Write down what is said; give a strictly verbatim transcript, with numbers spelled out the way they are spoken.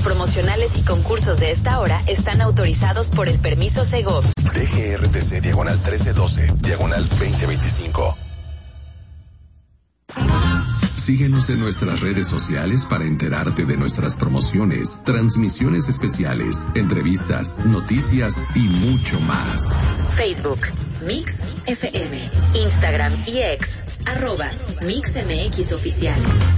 promocionales y concursos de esta hora están autorizados por el permiso Segov. D G R T C diagonal trece doce, diagonal veinte veinticinco. Síguenos en nuestras redes sociales para enterarte de nuestras promociones, transmisiones especiales, entrevistas, noticias y mucho más. Facebook, Mix F M. Instagram y X, arroba Mix M X Oficial.